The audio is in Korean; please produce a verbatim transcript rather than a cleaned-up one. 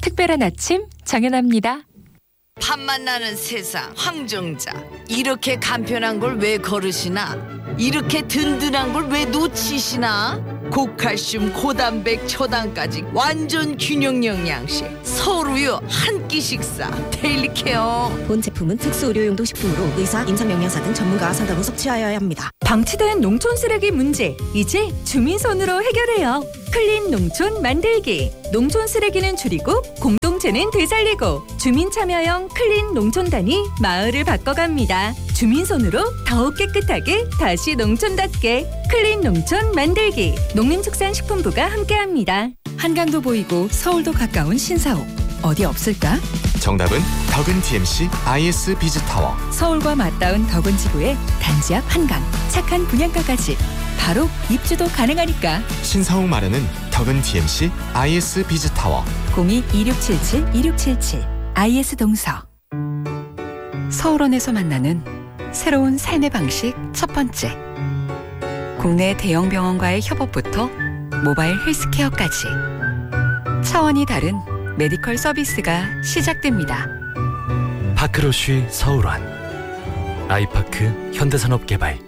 특별한 아침 정연아입니다. 밥만 나는 세상 황정자, 이렇게 간편한 걸 왜 거르시나? 이렇게 든든한 걸 왜 놓치시나? 고칼슘 고단백 초당까지 완전 균형 영양식 서울우유 한 끼 식사 데일리케어. 본 제품은 특수 의료용도 식품으로 의사, 임상영양사 등 전문가와 상담 후 섭취하여야 합니다. 방치된 농촌 쓰레기 문제 이제 주민손으로 해결해요. 클린 농촌 만들기. 농촌 쓰레기는 줄이고 공동체는 되살리고 주민 참여형 클린 농촌단이 마을을 바꿔갑니다. 주민손으로 더욱 깨끗하게 다시 농촌답게 클린 농촌 만들기. 농림축산식품부가 함께합니다. 한강도 보이고 서울도 가까운 신사옥 어디 없을까? 정답은 덕은 티엠씨 아이에스 비즈타워. 서울과 맞닿은 덕은 지구의 단지 앞 한강, 착한 분양가까지 바로 입주도 가능하니까. 신사옥 마련은 덕은 티엠씨 아이에스 비즈타워. 공이 이육칠칠 이육칠칠 아이에스 동서. 서울원에서 만나는 새로운 삶의 방식 첫 번째. 국내 대형 병원과의 협업부터 모바일 헬스케어까지 차원이 다른 메디컬 서비스가 시작됩니다. 파크로쉬 서울원, 아이파크 현대산업개발,